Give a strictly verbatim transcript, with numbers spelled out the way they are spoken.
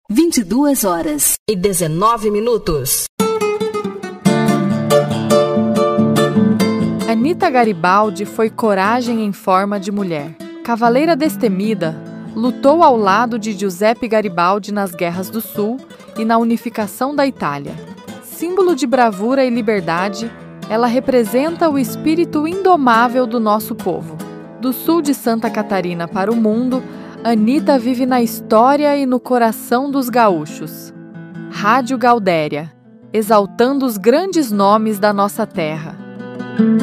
vinte e duas horas e dezenove minutos. Anita Garibaldi foi coragem em forma de mulher. Cavaleira destemida, lutou ao lado de Giuseppe Garibaldi nas Guerras do Sul e na unificação da Itália. Símbolo de bravura e liberdade, ela representa o espírito indomável do nosso povo. Do sul de Santa Catarina para o mundo, Anita vive na história e no coração dos gaúchos. Rádio Gaudéria, exaltando os grandes nomes da nossa terra.